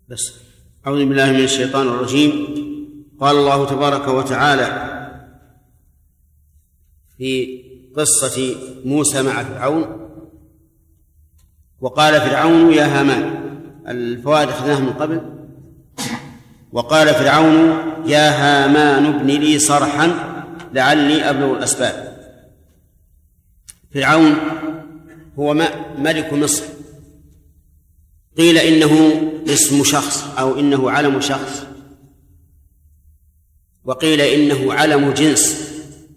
بس. أعوذ بالله من الشيطان الرجيم. قال الله تبارك وتعالى في قصة موسى مع فرعون: وقال فرعون يا هامان. الفوائد أخذناها من قبل. وقال فرعون يا هامان ابن لي صرحا لعلي أبلغ الأسباب. فرعون هو ملك مصر، قيل إنه اسم شخص أو إنه علم شخص، وقيل إنه علم جنس.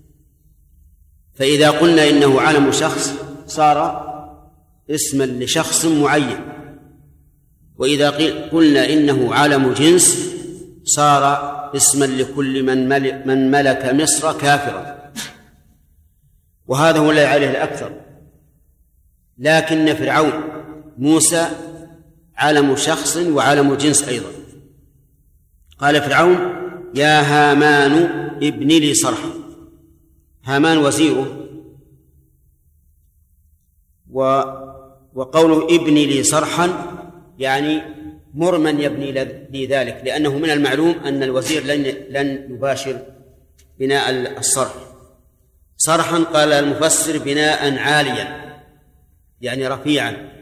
فإذا قلنا إنه علم شخص صار اسما لشخص معين، وإذا قلنا إنه علم جنس صار اسما لكل من ملك مصر كافرا، وهذا هو الذي عليه الأكثر. لكن فرعون موسى علم شخص وعلم جنس أيضا. قال فرعون يا هامان ابن لي صرحا. هامان وزيره، وقوله ابن لي صرحا يعني مر من يبني لي ذلك، لأنه من المعلوم أن الوزير لن يباشر بناء الصرح. صرحا قال المفسر بناء عاليا يعني رفيعا.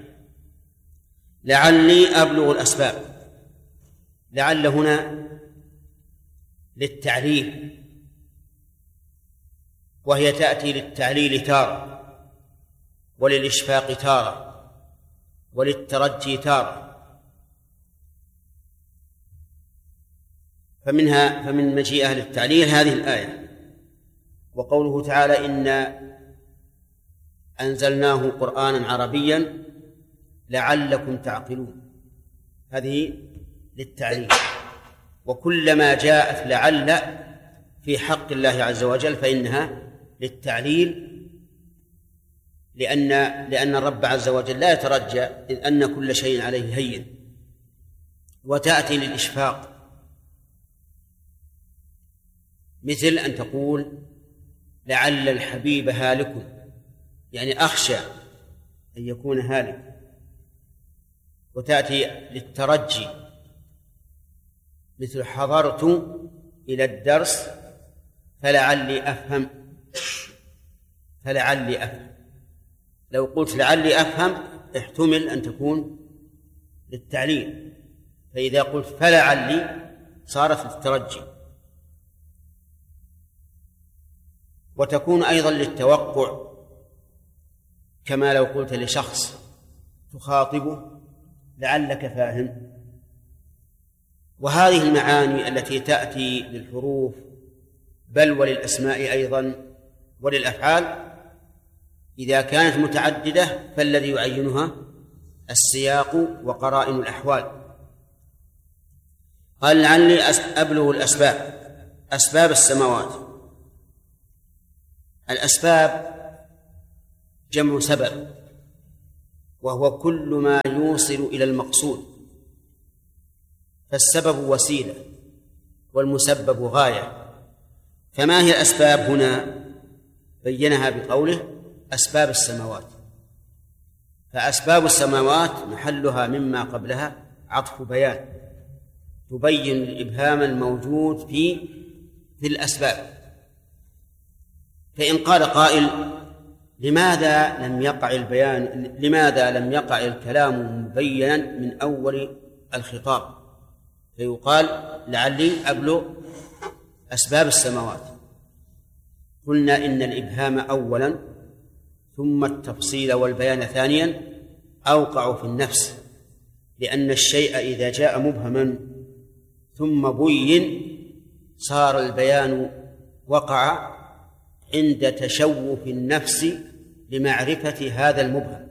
لعلي أبلغ الأسباب. لعل هنا للتعليل، وهي تأتي للتعليل تارة، وللإشفاق تارة، وللترجي تارة. فمن مجيئها للتعليل هذه الآية. وقوله تعالى إنا أنزلناه قرآنا عربيا لعلكم تعقلون، هذه للتعليل. وكلما جاءت لعل في حق الله عز وجل فإنها للتعليل، لأن الرب عز وجل لا يترجى، إذ أن كل شيء عليه هين. وتأتي للإشفاق، مثل أن تقول لعل الحبيب هالك، يعني أخشى أن يكون هالك. وتأتي للترجي، مثل حضرت إلى الدرس فلعلي أفهم. لو قلت لعلي أفهم احتمل أن تكون للتعليل، فإذا قلت فلعلي صارت للترجي. وتكون أيضا للتوقع، كما لو قلت لشخص تخاطبه لعلك فاهم. وهذه المعاني التي تأتي للحروف بل وللأسماء أيضا وللأفعال إذا كانت متعددة فالذي يعينها السياق وقرائن الأحوال. قال لعلي أبلغ الأسباب. أسباب السماوات. الأسباب جمع سبب، وهو كل ما يوصل إلى المقصود، فالسبب وسيلة والمسبب غاية. فما هي الأسباب هنا؟ بينها بقوله أسباب السماوات. فأسباب السماوات محلها مما قبلها عطف بيان تبين الإبهام الموجود في الأسباب. فإن قال قائل لماذا لم يقع الكلام مبينا من أول الخطاب؟ فيقال لعلي أبلغ أسباب السماوات. قلنا إن الإبهام أولا ثم التفصيل والبيان ثانيا أوقع في النفس، لأن الشيء إذا جاء مبهما ثم بين صار البيان وقع عند تشوف النفس لمعرفة هذا المبهم.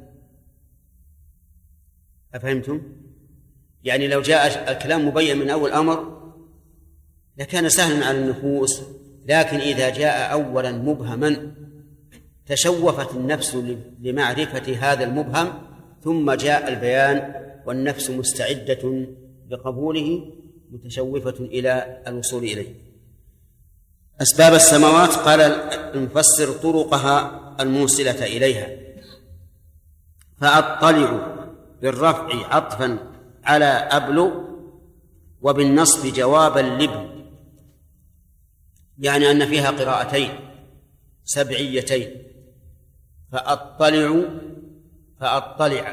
أفهمتم؟ يعني لو جاء الكلام مبين من أول أمر لكان سهلا على النفوس، لكن إذا جاء أولا مبهما تشوفت النفس لمعرفة هذا المبهم، ثم جاء البيان والنفس مستعدة بقبوله متشوفة إلى الوصول إليه. أسباب السماوات قال المفسر طرقها الموصلة إليها. فأطلع بالرفع عطفا على أبلغ وبالنصب جوابا لابن، يعني أن فيها قراءتين سبعيتين، فأطلع.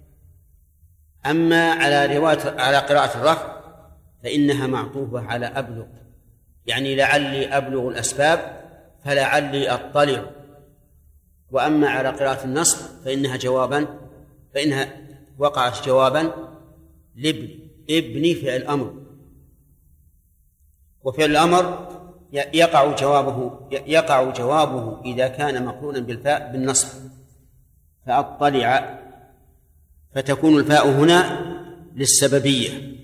أما على قراءة الرفع فإنها معطوفة على أبلغ، يعني لعلي أبلغ الأسباب فلعلي أطلع. وأما على قراءة النصب فإنها وقعت جوابا لابن. ابني فعل الأمر، وفعل الأمر يقع جوابه إذا كان مقرونا بالفاء بالنصب، فأطلع، فتكون الفاء هنا للسببية.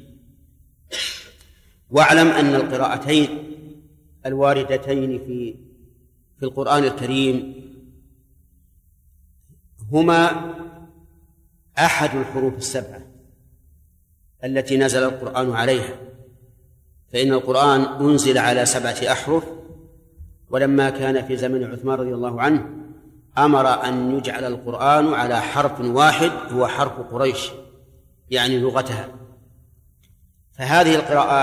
واعلم أن القراءتين الواردتين في القرآن الكريم هما أحد الحروف السبعة التي نزل القرآن عليها، فإن القرآن أنزل على 7 أحرف، ولما كان في زمن عثمان رضي الله عنه أمر أن يجعل القرآن على حرف واحد هو حرف قريش، يعني لغتها. فهذه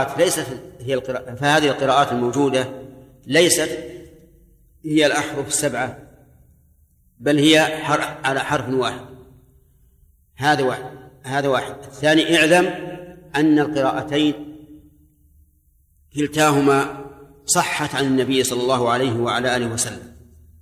القراءات الموجودة ليست هي الأحرف السبعة، بل هي على حرف واحد. هذا واحد. الثاني، اعلم أن القراءتين كلتاهما صحت عن النبي صلى الله عليه وعلى آله وسلم،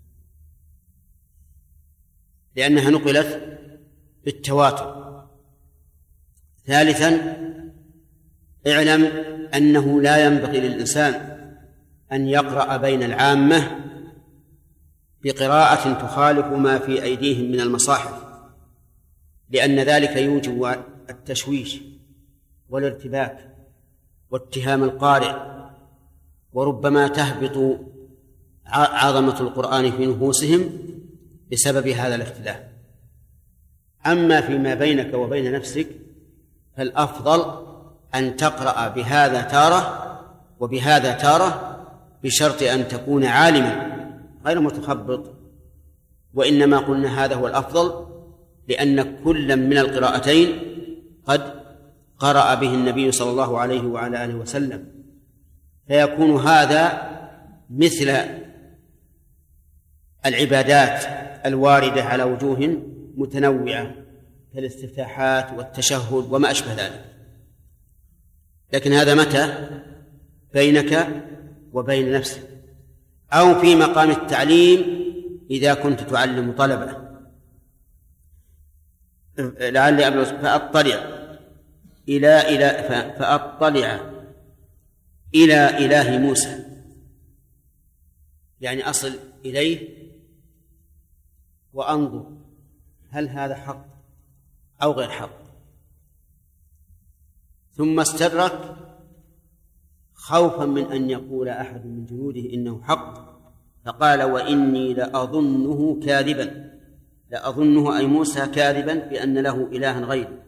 لأنها نقلت بالتواتر. ثالثا، اعلم أنه لا ينبغي للإنسان أن يقرأ بين العامة بقراءة تخالف ما في أيديهم من المصاحف، لأن ذلك يوجب التشويش والارتباك واتهام القارئ، وربما تهبط عظمة القرآن في نفوسهم بسبب هذا الاختلاف. أما فيما بينك وبين نفسك فالأفضل أن تقرأ بهذا تارة وبهذا تارة، بشرط أن تكون عالما غير متخبط. وإنما قلنا هذا هو الأفضل لأن كل من القراءتين قد قرأ به النبي صلى الله عليه وعلى آله وسلم، فيكون هذا مثل العبادات الواردة على وجوه متنوعة كالاستفتاحات والتشهد وما أشبه ذلك. لكن هذا متى؟ بينك وبين نفسك، أو في مقام التعليم إذا كنت تعلم طلبة. لعلي أبلغ فأطلع إلى إله موسى، يعني أصل إليه وأنظر هل هذا حق أو غير حق. ثم استدرك خوفا من أن يقول أحد من جنوده إنه حق، فقال وإني لأظنه كاذبا، لأظنه أي موسى كاذبا بأن له إلها غيره.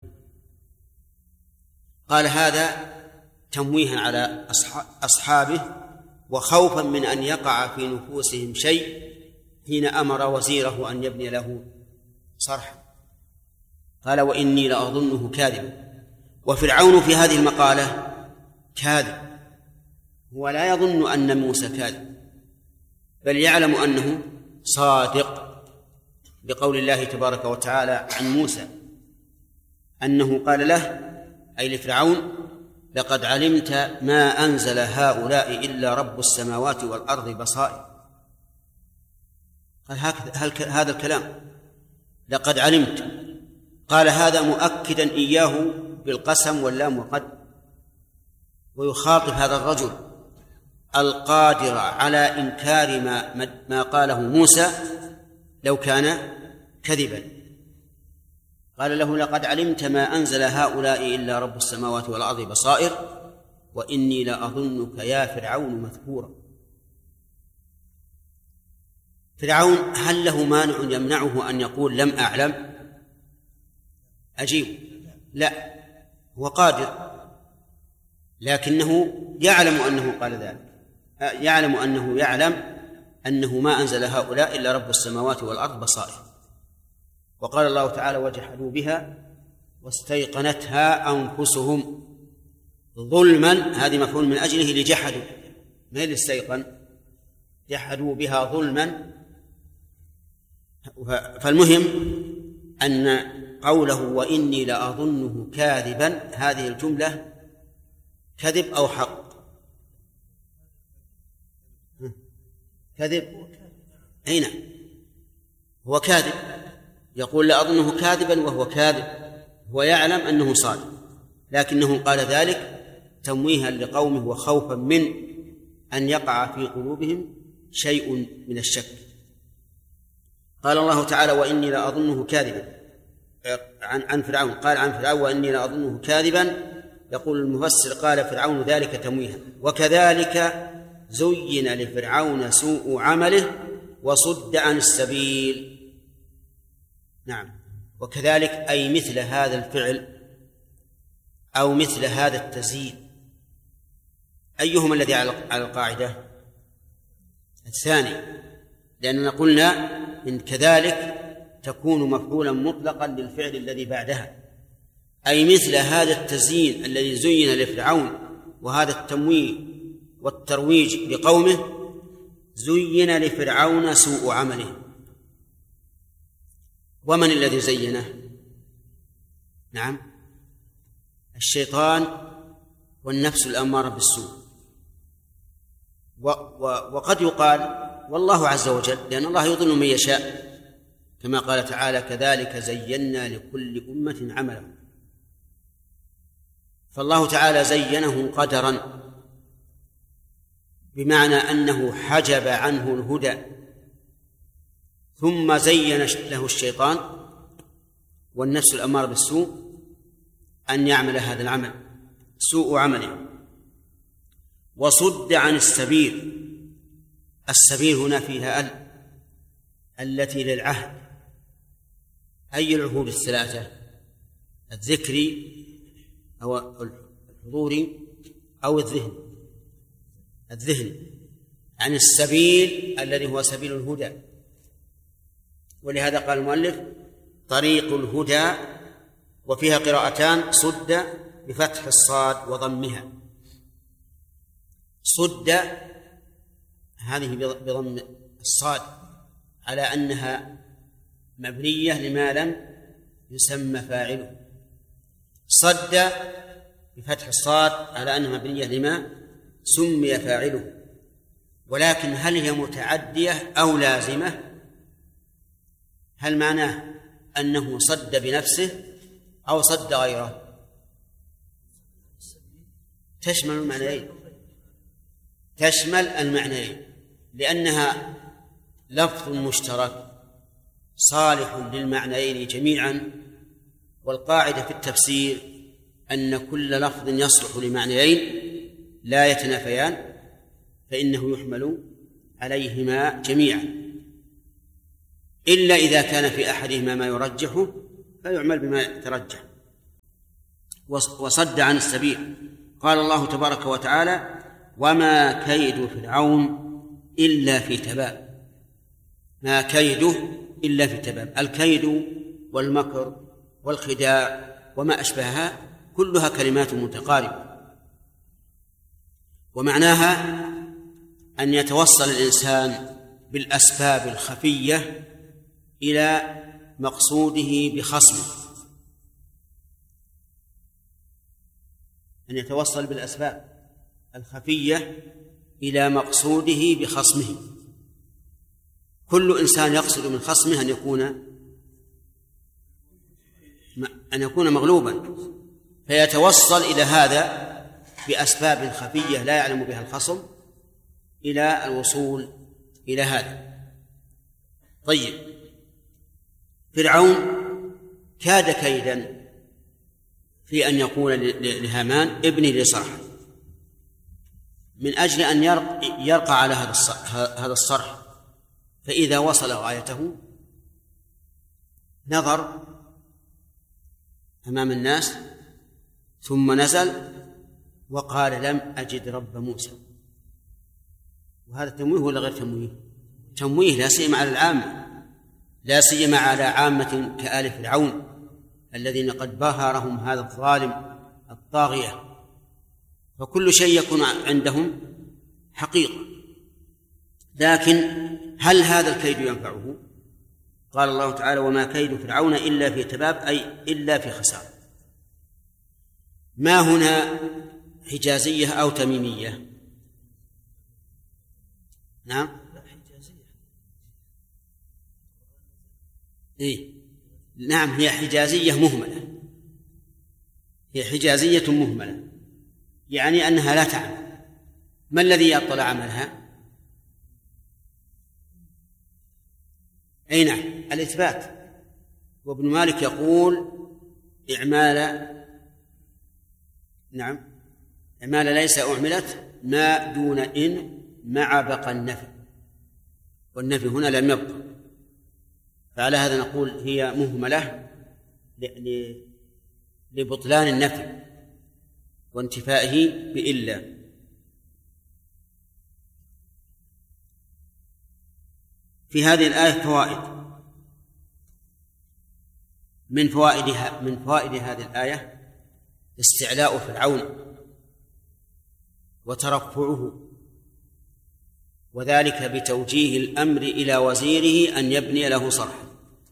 قال هذا تمويها على أصحابه وخوفا من أن يقع في نفوسهم شيء حين أمر وزيره أن يبني له صرحا. قال وإني لأظنه كاذبا. وفرعون في هذه المقالة كاذب، هو لا يظن أن موسى كاذب، بل يعلم أنه صادق، بقول الله تبارك وتعالى عن موسى أنه قال له أي لفرعون لقد علمت ما أنزل هؤلاء إلا رب السماوات والأرض بصائر. قال هذا الكلام لقد علمت، قال هذا مؤكدا إياه بالقسم واللام والقد، ويخاطب هذا الرجل القادر على إنكار ما قاله موسى لو كان كذبا. قال له لقد علمت ما أنزل هؤلاء إلا رب السماوات والأرض بصائر وإني لأظنك يا فرعون مثبورا. فرعون هل له مانع يمنعه أن يقول لم أعلم؟ أجيب لا، هو قادر، لكنه يعلم أنه قال ذلك، يعلم أنه أنه ما أنزل هؤلاء إلا رب السماوات والأرض بصائر. وقال الله تعالى وجحدوا بها واستيقنتها أنفسهم ظلما هذه مفعول من أجله لجحدوا، ما اللي استيقن، جحدوا بها ظلما. فالمهم أن قوله وإني لأظنه كاذبا هذه الجملة كذب أو حق؟ كذب. أين هو كاذب؟ يقول لأظنه كاذبا وهو كاذب، هو يعلم أنه صادق، لكنه قال ذلك تمويها لقومه وخوفا من أن يقع في قلوبهم شيء من الشك. قال الله تعالى وإني لأظنه كاذبا عن فرعون، قال عن فرعون وإني لأظنه كاذبا. يقول المفسر قال فرعون ذلك تمويها. وكذلك زين لفرعون سوء عمله وصد عن السبيل. نعم، وكذلك أي مثل هذا الفعل أو مثل هذا التزيين. أيهما الذي على القاعدة؟ الثاني، لأننا قلنا إن كذلك تكون مفعولا مطلقا للفعل الذي بعدها، أي مثل هذا التزيين الذي زين لفرعون وهذا التمويه والترويج لقومه زين لفرعون سوء عمله. ومن الذي زينه؟ نعم، الشيطان والنفس الأمارة بالسوء. وقد يقال والله عز وجل، لأن الله يضل من يشاء، كما قال تعالى كذلك زينا لكل أمة عملهم. فالله تعالى زينه قدرا، بمعنى أنه حجب عنه الهدى، ثم زين له الشيطان والنفس الأمارة بالسوء أن يعمل هذا العمل سوء عمله. وصد عن السبيل. السبيل هنا فيها التي للعهد. أي العهود الثلاثة؟ الذكري أو الحضوري أو الذهن عن السبيل الذي هو سبيل الهدى. ولهذا قال المؤلف طريق الهدى، وفيها قراءتان صد بفتح الصاد وضمها. صد هذه بضم الصاد على أنها مبنية لما لم يسمى فاعله، صد بفتح الصاد على أنها مبنية لما سمي فاعله. ولكن هل هي متعدية أو لازمة؟ هل معناه أنه صد بنفسه أو صد غيره؟ تشمل المعنيين، لأنها لفظ مشترك صالح للمعنيين جميعا. والقاعدة في التفسير أن كل لفظ يصلح لمعنيين لا يتنافيان فإنه يحمل عليهما جميعا، إلا إذا كان في أحدهما ما يرجحه فيعمل بما يترجح. وصد عن السبيل. قال الله تبارك وتعالى وما كيد فرعون إلا في تباب. ما كيده إلا في تباب. الكيد والمكر والخداع وما أشبهها كلها كلمات متقاربة، ومعناها أن يتوصل الإنسان بالأسباب الخفية إلى مقصوده بخصمه، أن يتوصل بالأسباب الخفية إلى مقصوده بخصمه. كل إنسان يقصد من خصمه أن يكون مغلوبا، فيتوصل إلى هذا بأسباب خفية لا يعلم بها الخصم إلى الوصول إلى هذا. طيب، فرعون كاد كيدا في أن يقول لهامان ابني لي صرحا، من أجل أن يرقى على هذا الصرح. فإذا وصل غايته نظر أمام الناس ثم نزل وقال لم أجد رب موسى. وهذا تمويه ولا غير تمويه؟ تمويه، لا سيما على العامة، لا سيما على عامة كآل فرعون الذين قد بهرهم هذا الظالم الطاغية. فكل شيء يكون عندهم حقيقة. لكن هل هذا الكيد ينفعه؟ قال الله تعالى: وما كيد فرعون إلا في تباب، أي إلا في خسارة. ما هنا حجازية أو تميمية؟ نعم، نعم، هي حجازية مهملة، هي حجازية مهملة، يعني أنها لا تعمل. ما الذي يبطل عملها؟ أي نعم، الإثبات. وابن مالك يقول: إعمال ليس أعملت ما دون إن مع بقى النفي، والنفي هنا لم يبقى، فعلى هذا نقول هي مهملة لبطلان النفي وانتفائه بإلا. في هذه الآية فوائد. من فوائد هذه الآية استعلاء فرعون وترفعه، وذلك بتوجيه الأمر إلى وزيره أن يبني له صرحا.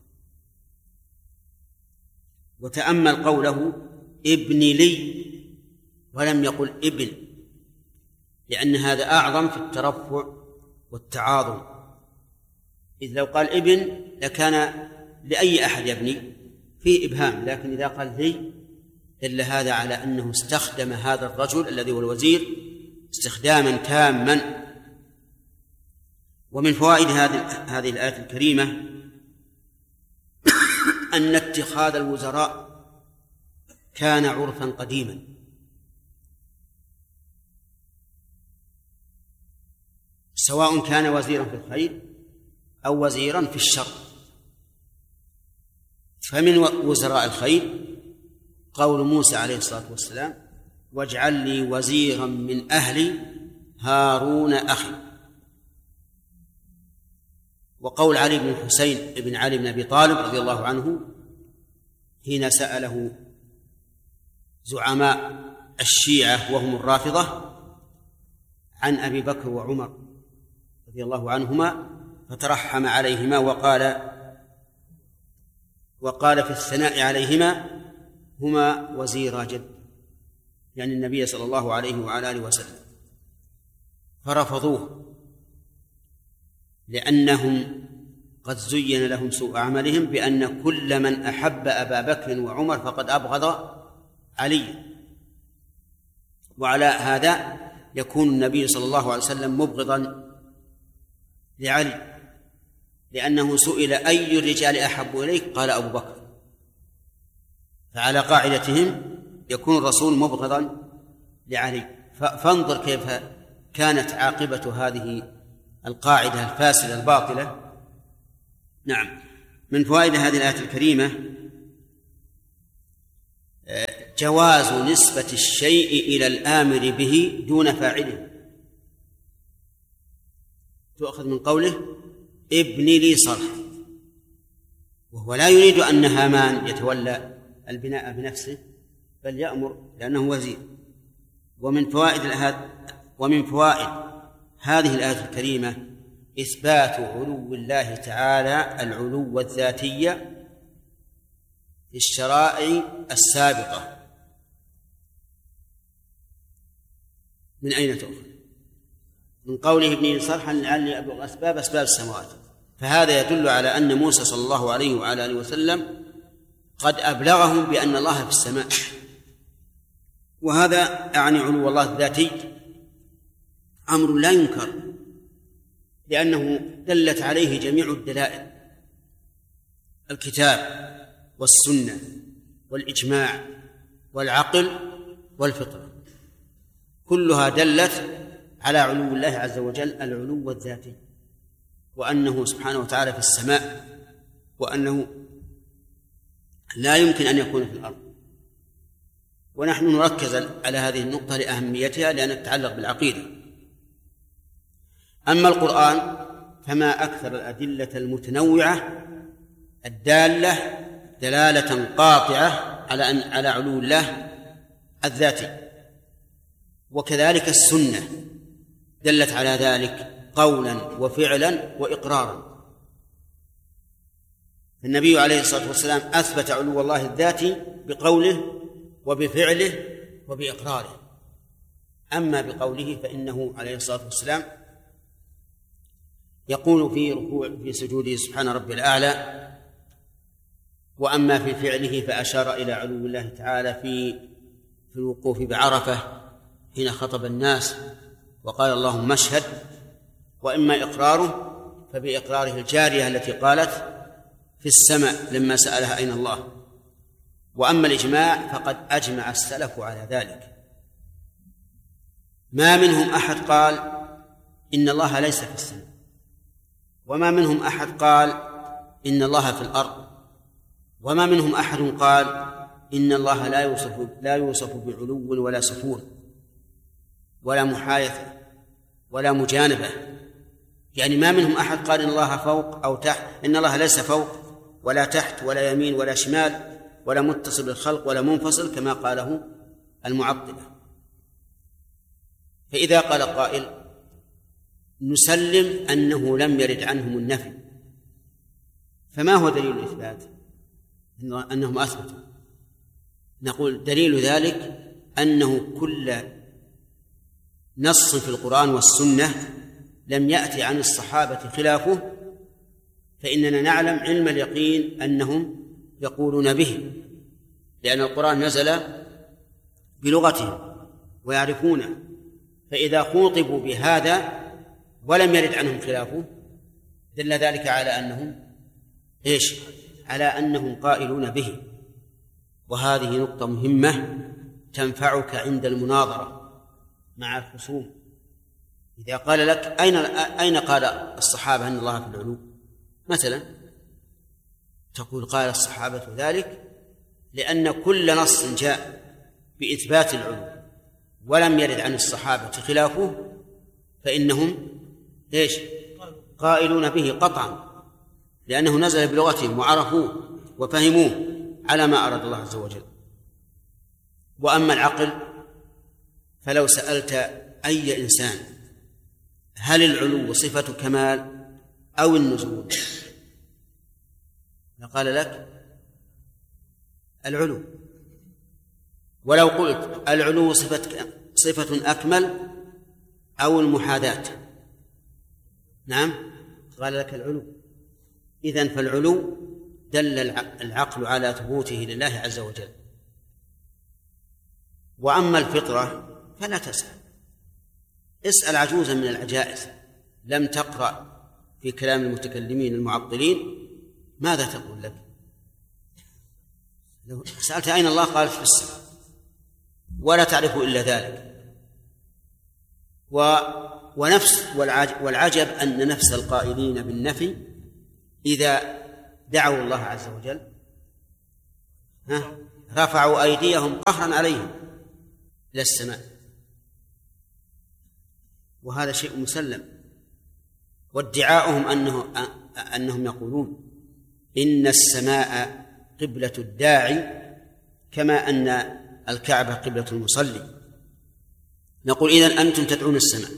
وتأمل قوله: ابن لي، ولم يقل ابن، لأن هذا أعظم في الترفع والتعاظم، إذ لو قال ابن لكان لأي أحد يبني فيه إبهام، لكن إذا قال لي دل هذا على أنه استخدم هذا الرجل الذي هو الوزير استخداما تاما. ومن فوائد هذه الآية الكريمة أن اتخاذ الوزراء كان عرفا قديما، سواء كان وزيرا في الخير أو وزيرا في الشر. فمن وزراء الخير قول موسى عليه الصلاة والسلام: واجعل لي وزيرا من أهلي هارون أخي. وقول علي بن الحسين بن علي بن أبي طالب رضي الله عنه حين سأله زعماء الشيعة وهم الرافضة عن أبي بكر وعمر رضي الله عنهما، فترحم عليهما وقال في الثناء عليهما: هما وزيرا جد، يعني النبي صلى الله عليه وعلى آله وسلم، فرفضوه لأنهم قد زين لهم سوء عملهم بأن كل من أحب أبا بكر وعمر فقد أبغض علي. وعلى هذا يكون النبي صلى الله عليه وسلم مبغضا لعلي، لأنه سئل: أي الرجال أحب إليك؟ قال: أبو بكر. فعلى قاعدتهم يكون الرسول مبغضا لعلي. فانظر كيف كانت عاقبة هذه القاعدة الفاسدة الباطلة. نعم، من فوائد هذه الآية الكريمة جواز نسبة الشيء إلى الآمر به دون فاعله. تؤخذ من قوله: ابن لي صرح، وهو لا يريد أن هامان يتولى البناء بنفسه، بل يأمر لأنه وزير. ومن فوائد هذه الآية الكريمة إثبات علو الله تعالى العلو الذاتي في الشرائع السابقة. من أين تؤخذ؟ من قوله ابن صرحا لعلي أبلغ أسباب السماوات، فهذا يدل على أن موسى صلى الله عليه وعلى آله وسلم قد أبلغهم بأن الله في السماء، وهذا يعني علو الله الذاتي أمر لا ينكر، لأنه دلت عليه جميع الدلائل: الكتاب والسنة والإجماع والعقل والفطرة، كلها دلت على علو الله عز وجل العلو الذاتي، وأنه سبحانه وتعالى في السماء، وأنه لا يمكن أن يكون في الأرض. ونحن نركز على هذه النقطة لأهميتها لأنها تتعلق بالعقيدة. أما القرآن فما أكثر الأدلة المتنوعة الدالة دلالة قاطعة على علو الله الذاتي. وكذلك السنة دلت على ذلك قولا وفعلا وإقرارا. النبي عليه الصلاة والسلام أثبت علو الله الذاتي بقوله وبفعله وبإقراره. أما بقوله فإنه عليه الصلاة والسلام يقول في ركوع في سجوده سبحان ربي الأعلى. وأما في فعله فأشار إلى علو الله تعالى في الوقوف بعرفة حين خطب الناس وقال اللهم اشهد. وإما إقراره فبإقراره الجارية التي قالت في السماء لما سألها أين الله. وأما الإجماع فقد أجمع السلف على ذلك، ما منهم أحد قال إن الله ليس في السماء، وما منهم أحد قال إن الله في الأرض، وما منهم أحد قال إن الله لا يوصف بعلو ولا سفور ولا محايثة ولا مجانبة. يعني ما منهم أحد قال إن الله فوق أو تحت، إن الله ليس فوق ولا تحت ولا يمين ولا شمال ولا متصل بالخلق ولا منفصل كما قاله المعطلة. فإذا قال قائل نسلم أنه لم يرد عنهم النفي، فما هو دليل الإثبات أنهم أثبتوا؟ نقول دليل ذلك أنه كل نص في القرآن والسنة لم يأتي عن الصحابة خلافه، فإننا نعلم علم اليقين أنهم يقولون به، لأن القرآن نزل بلغتهم ويعرفونه. فإذا خوطبوا بهذا ولم يرد عنهم خلافه دل ذلك على أنهم على أنهم قائلون به. وهذه نقطة مهمة تنفعك عند المناظرة مع الخصوم. إذا قال لك أين قال الصحابة أن الله في العلو مثلا، تقول قال الصحابة ذلك لأن كل نص جاء بإثبات العلو ولم يرد عن الصحابة خلافه فإنهم قائلون به قطعا، لأنه نزل بلغتهم وعرفوه وفهموه على ما أراد الله عز وجل. وأما العقل فلو سألت أي إنسان هل العلو صفة كمال أو النزول لقال لك العلو. ولو قلت العلو صفة أكمل أو المحاذاة نعم قال لك العلو. إذن فالعلو دل العقل على ثبوته لله عز وجل. وأما الفطرة فلا تسأل، اسأل عجوزا من العجائز لم تقرأ في كلام المتكلمين المعطلين ماذا تقول لك؟ لو سألت أين الله قالت في السماء ولا تعرف إلا ذلك. والعجب أن نفس القائلين بالنفي إذا دعوا الله عز وجل رفعوا أيديهم قهرا عليهم إلى السماء، وهذا شيء مسلم. وادعاؤهم أنهم يقولون إن السماء قبلة الداعي كما أن الكعبة قبلة المصلي. نقول إذن أنتم تدعون السماء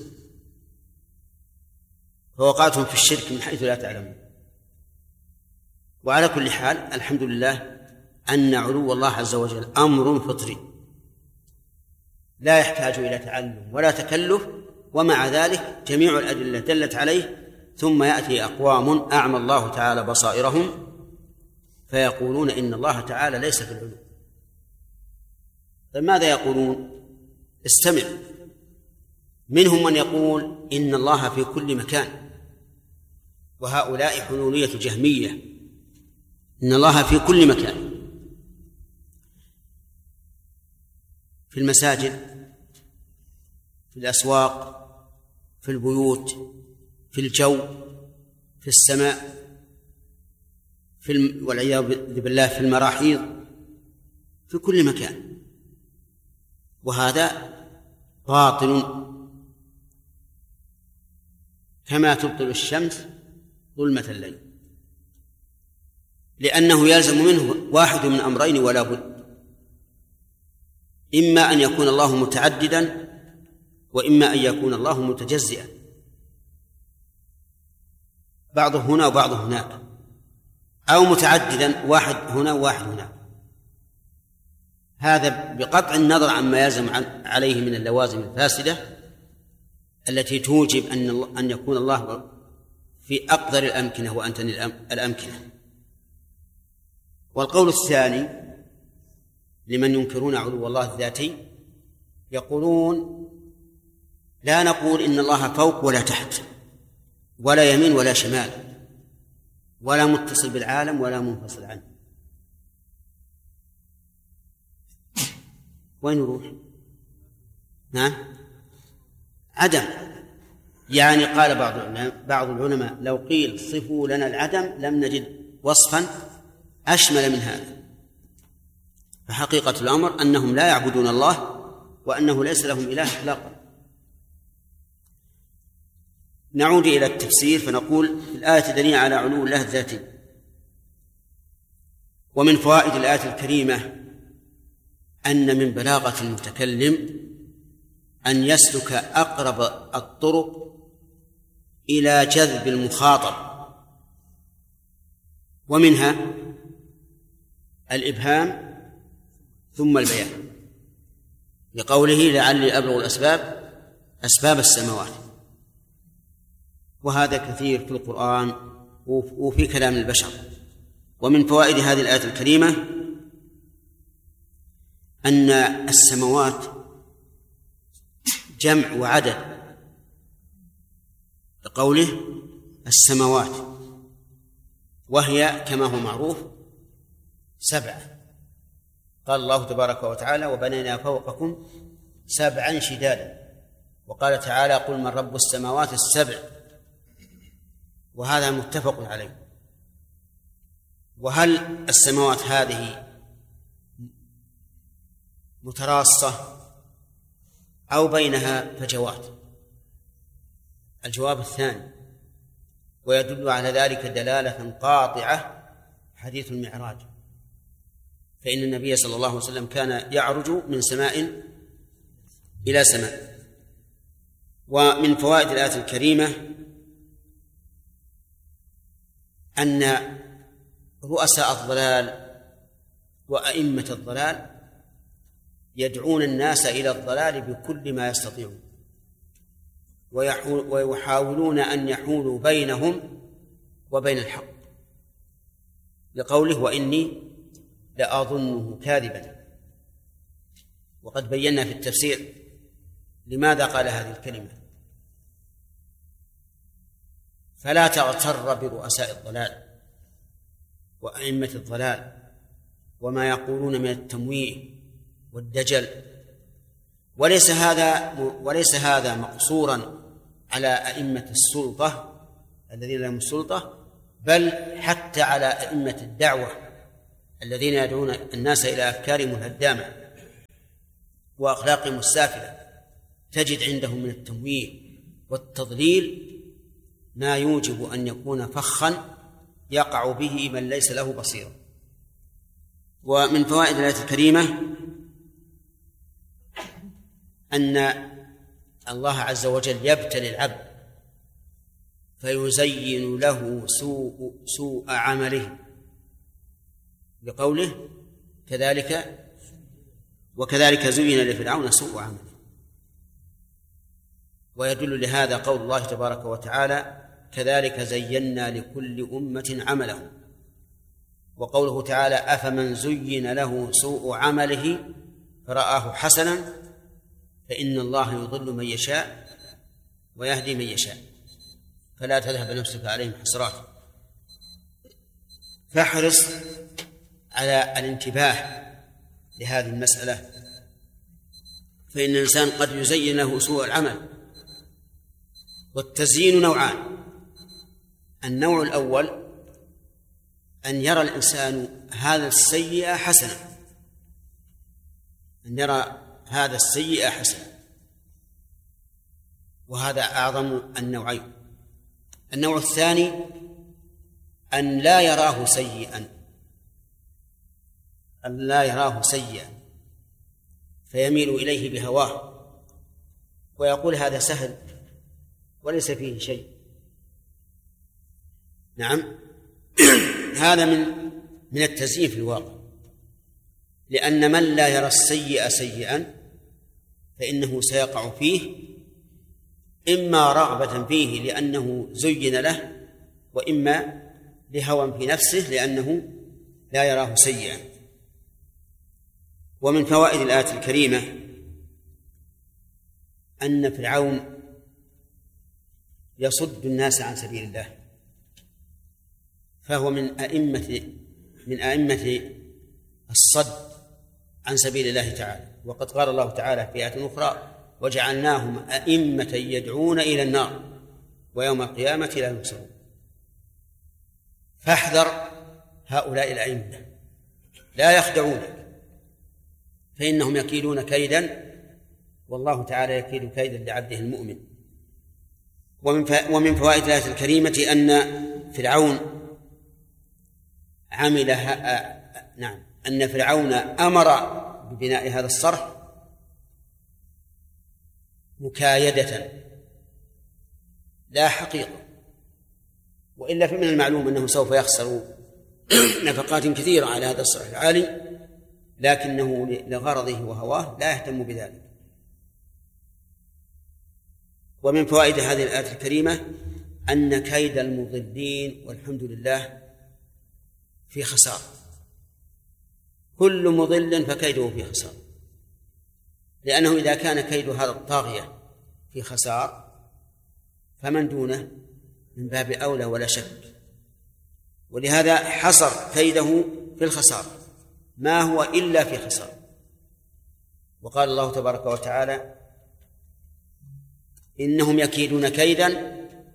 فوقعتم في الشرك من حيث لا تعلمون. وعلى كل حال الحمد لله أن علو الله عز وجل أمر فطري لا يحتاج إلى تعلم ولا تكلف، ومع ذلك جميع الأدلة دلت عليه. ثم يأتي أقوام أعمى الله تعالى بصائرهم فيقولون إن الله تعالى ليس في العلو. فماذا يقولون؟ استمع. منهم من يقول إن الله في كل مكان، وهؤلاء حلولية جهمية، إن الله في كل مكان، في المساجد، في الأسواق، في البيوت، في الجو، في السماء، والعياذ بالله في المراحيض، في كل مكان. وهذا باطل كما تبطل الشمس ظلمة الليل، لأنه يلزم منه واحد من أمرين ولا بد: إما أن يكون الله متعددا وإما أن يكون الله متجزئا، بعضه هنا وبعضه هناك، أو متعددا، واحد هنا وواحد هناك. هذا بقطع النظر عما يلزم عليه من اللوازم الفاسدة التي توجب أن يكون الله في أقدر الأمكنة وأنتن الأمكنة. والقول الثاني لمن ينكرون علو الله الذاتي يقولون لا نقول إن الله فوق ولا تحت ولا يمين ولا شمال ولا متصل بالعالم ولا منفصل عنه. وين نروح؟ نعم، عدم. يعني قال بعض العلماء لو قيل صفوا لنا العدم لم نجد وصفا أشمل من هذا. فحقيقة الأمر أنهم لا يعبدون الله وأنه ليس لهم إله إطلاقا. نعود إلى التفسير فنقول في الآية دليل على علو الله الذاتي. ومن فوائد الآية الكريمة أن من بلاغة المتكلم أن يسلك أقرب الطرق إلى جذب المخاطب، ومنها الإبهام ثم البيان، لقوله لعلي أبلغ الأسباب أسباب السماوات. وهذا كثير في القرآن وفي كلام البشر. ومن فوائد هذه الآية الكريمة أن السماوات جمع وعدد، لقوله السماوات، وهي كما هو معروف 7. قال الله تبارك وتعالى وبنينا فوقكم 7 شدادا، وقال تعالى قل من رب السماوات ال7، وهذا متفق عليه. وهل السماوات هذه متراصة أو بينها فجوات؟ الجواب الثاني، ويدل على ذلك دلالة قاطعة حديث المعراج، فإن النبي صلى الله عليه وسلم كان يعرج من سماء إلى سماء. ومن فوائد الآية الكريمة أن رؤساء الضلال وأئمة الضلال يدعون الناس إلى الضلال بكل ما يستطيعون، ويحاولون أن يحولوا بينهم وبين الحق، لقوله وإني لأظنه كاذبا. وقد بينا في التفسير لماذا قال هذه الكلمة. فلا تغتر برؤساء الضلال وأئمة الضلال وما يقولون من التمويه والدجل، وليس هذا مقصورا على أئمة السلطة الذين لهم السلطة، بل حتى على أئمة الدعوة الذين يدعون الناس إلى أفكارهم الهدامة وأخلاقهم السافلة. تجد عندهم من التمويه والتضليل ما يوجب أن يكون فخا يقع به من ليس له بصيرة. ومن فوائد الآية الكريمة أن الله عز وجل يبتلي العبد فيزين له سوء عمله، بقوله وكذلك زين لفرعون سوء عمله. ويدل لهذا قول الله تبارك وتعالى كذلك زينا لكل أمة عملهم، وقوله تعالى أفمن زين له سوء عمله فرآه حسنا فإن الله يضل من يشاء ويهدي من يشاء فلا تذهب نفسك عليهم حسرات. فاحرص على الانتباه لهذه المسألة، فإن الإنسان قد يزين له سوء العمل. والتزيين نوعان: النوع الأول أن يرى الإنسان هذا السيئة حسنة، أن يرى هذا السيئة حسنة، وهذا أعظم النوعين. النوع الثاني أن لا يراه سيئا، فيميل إليه بهواه ويقول هذا سهل وليس فيه شيء. نعم، هذا من التزييف في الواقع، لأن من لا يرى السيء سيئا فإنه سيقع فيه، إما رغبة فيه لأنه زين له، وإما لهوى في نفسه لأنه لا يراه سيئا. ومن فوائد الآية الكريمة أن فرعون يصد الناس عن سبيل الله، فهو من أئمة الصد عن سبيل الله تعالى. وقد قال الله تعالى في آية أخرى: وجعلناهم أئمة يدعون إلى النار ويوم القيامة لا ينصرون. فاحذر هؤلاء الأئمة، لا يخدعونك، فإنهم يكيدون كيدا والله تعالى يكيد كيدا لعبده المؤمن. ومن فوائد الآية الكريمة أن فرعون أن فرعون أمر ببناء هذا الصرح مكايدة لا حقيقة، وإلا فمن المعلوم أنه سوف يخسر نفقات كثيرة على هذا الصرح العالي، لكنه لغرضه وهواه لا يهتم بذلك. ومن فوائد هذه الآية الكريمة أن كيد المضلين والحمد لله في خسارة، كل مضل فكيده في خسارة، لأنه إذا كان كيد هذا الطاغية في خسارة فمن دونه من باب أولى ولا شك. ولهذا حصر كيده في الخسارة، ما هو إلا في خسارة. وقال الله تبارك وتعالى: إنهم يكيدون كيدا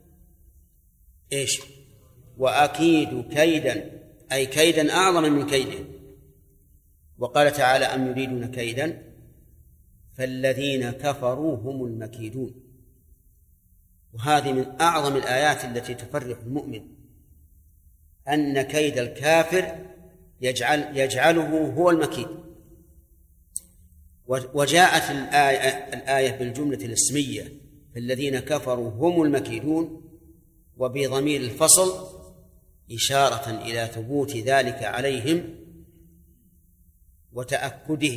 وأكيد كيدا، أي كيدا أعظم من كيده. وقال تعالى: أم يريدون كيدا فالذين كفروا هم المكيدون. وهذه من أعظم الآيات التي تفرح المؤمن، أن كيد الكافر يجعله هو المكيد. وجاءت الآية بالجملة الاسمية فالذين كفروا هم المكيدون وبضمير الفصل إشارة إلى ثبوت ذلك عليهم وتأكده،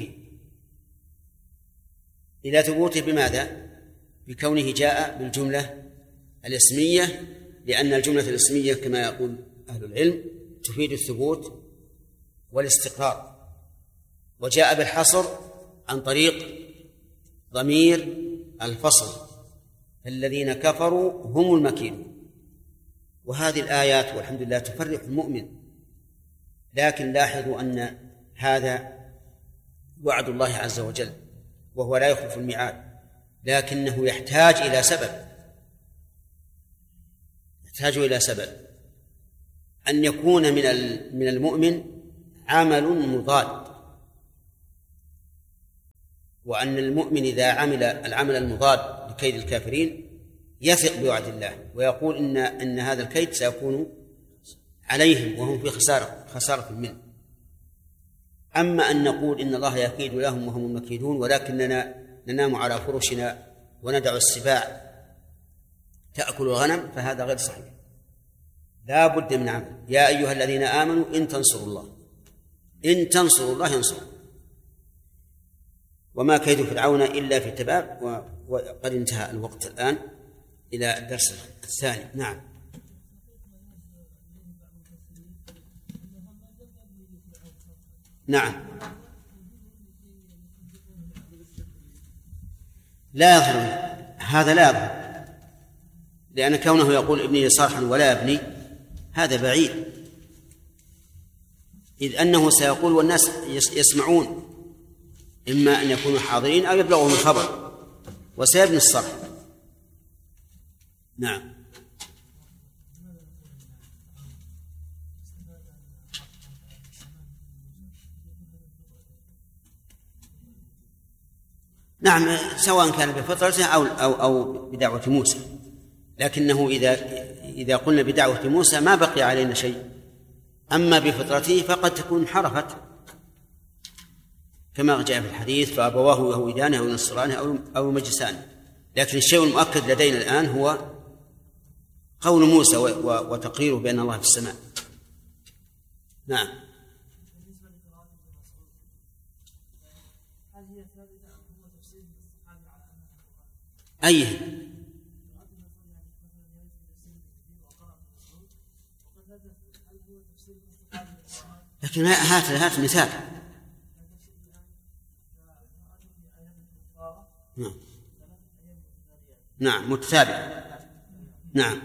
إلى ثبوته بماذا؟ بكونه جاء بالجملة الاسمية، لأن الجملة الاسمية كما يقول أهل العلم تفيد الثبوت والاستقرار. وجاء بالحصر عن طريق ضمير الفصل الذين كفروا هم المكيدون. وهذه الآيات والحمد لله تفرح المؤمن، لكن لاحظوا أن هذا وعد الله عز وجل وهو لا يخلف الميعاد، لكنه يحتاج إلى سبب أن يكون من المؤمن عمل مضاد، وأن المؤمن إذا عمل العمل المضاد لكيد الكافرين يثق بوعد الله ويقول إن هذا الكيد سيكون عليهم وهم في خسارة منه. أما أن نقول إن الله يكيد لهم وهم المكيدون ولكننا ننام على فرشنا وندع السباع تأكل الغنم، فهذا غير صحيح. لا بد من عمل. يا أيها الذين آمنوا إن تنصروا الله ينصركم. وما كيد فرعون إلا في التباب. وقد انتهى الوقت الآن إلى الدرس الثاني. نعم. لا يظهر هذا، لا يظهر، لأن كونه يقول ابني لي صرحا ولا ابني هذا بعيد، إذ أنه سيقول والناس يسمعون، إما أن يكونوا حاضرين أو يبلغهم الخبر وسيبني الصرح. نعم. سواء كان بفطرته أو بدعوة موسى، لكنه إذا قلنا بدعوة موسى ما بقي علينا شيء. أما بفطرته فقد تكون انحرفت كما جاء في الحديث: فأبواه يهودانه أو ينصرانه أو يمجسانه. لكن الشيء المؤكد لدينا الآن هو قول موسى وتقريره بأن الله في السماء. نعم. أيه؟ لكن هات مثال. نعم. نعم متتابع. نعم.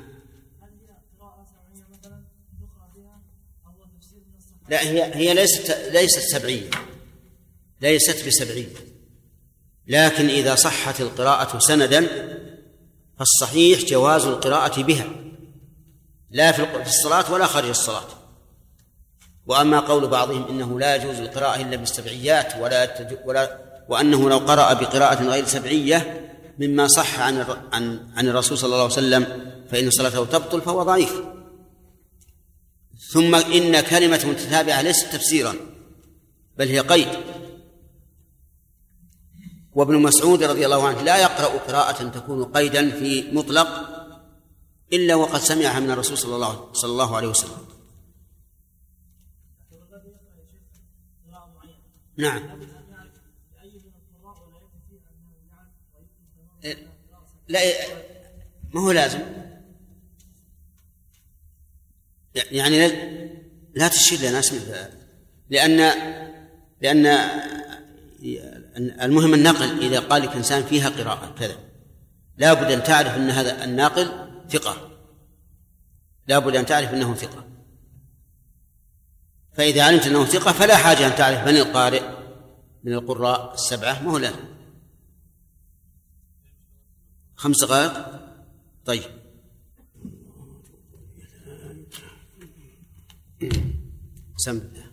لا هي ليست سبعية، ليست بسبعية، لكن إذا صحت القراءة سندا فالصحيح جواز القراءة بها، لا في الصلاة ولا خارج الصلاة. وأما قول بعضهم إنه لا يجوز القراءة إلا بالسبعيات وأنه لو قرأ بقراءة غير سبعية مما صح عن الرسول صلى الله عليه وسلم فإن صلاته تبطل فهو ضعيف. ثم إن كلمة متتابعة ليست تفسيرا بل هي قيد. وابن مسعود رضي الله عنه لا يقرأ قراءة تكون قيدا في مطلق إلا وقد سمعها من الرسول صلى الله عليه وسلم. نعم. لا ما هو لازم، يعني لا تشير لنا اسمه، لأن المهم النقل. إذا قال لك إنسان فيها قراءة كذا لا بد أن تعرف أن هذا الناقل ثقة، لا بد أن تعرف أنه ثقة. فإذا علمت أنه ثقة فلا حاجة أن تعرف من القارئ من القراء السبعة، ما هو لازم. 5 دقائق. طيب سم